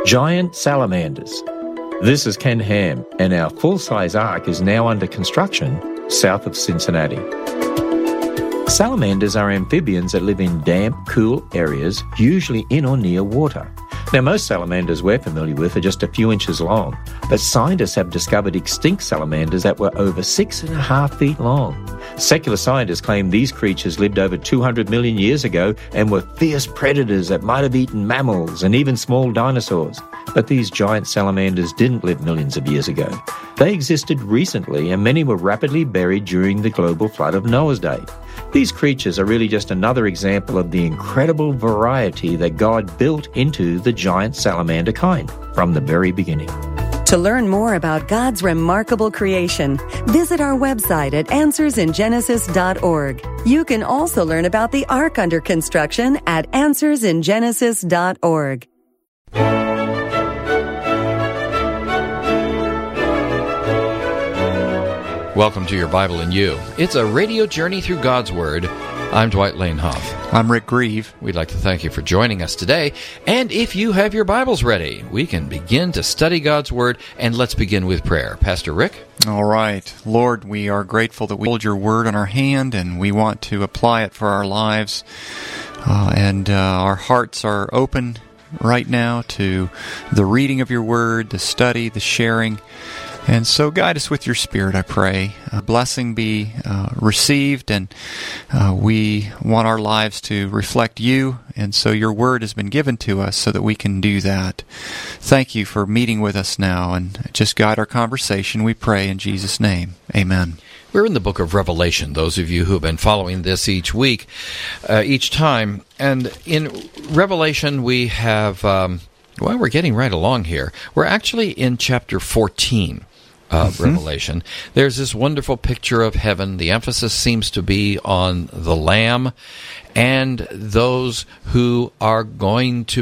Giant salamanders. This is Ken Ham, and our full-size ark is now under construction south of Cincinnati. Salamanders are amphibians that live in damp, cool areas, usually in or near water. Now, most salamanders we're familiar with are just a few inches long, but scientists have discovered extinct salamanders that were over 6.5 feet long. Secular scientists claim these creatures lived over 200 million years ago and were fierce predators that might have eaten mammals and even small dinosaurs. But these giant salamanders didn't live millions of years ago. They existed recently, and many were rapidly buried during the global flood of Noah's day. These creatures are really just another example of the incredible variety that God built into the giant salamander kind from the very beginning. To learn more about God's remarkable creation, visit our website at AnswersInGenesis.org. You can also learn about the ark under construction at AnswersInGenesis.org. Welcome to Your Bible in You. It's a radio journey through God's Word. I'm Dwight Lanehoff. I'm Rick Grieve. We'd like to thank you for joining us today. And if you have your Bibles ready, we can begin to study God's Word, and let's begin with prayer. Pastor Rick? All right. Lord, we are grateful that we hold your Word in our hand, and we want to apply it for our lives. Our hearts are open right now to the reading of your Word, the study, the sharing. And so guide us with your Spirit, I pray. A blessing be received, and we want our lives to reflect you, and so your word has been given to us so that we can do that. Thank you for meeting with us now, and just guide our conversation, we pray in Jesus' name. Amen. We're in the book of Revelation, those of you who have been following this each week, each time. And in Revelation we have, we're getting right along here. We're actually in chapter 14. Of Revelation. There's this wonderful picture of heaven. The emphasis seems to be on the Lamb and those who are going to